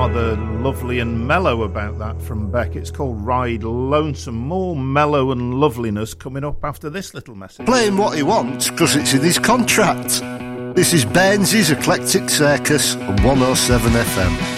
rather lovely and mellow about that from Beck. It's called Ride Lonesome. More mellow and loveliness coming up after this little message. Playing what he wants because it's in his contract. This is Baines's Eclectic Circus on 107 FM.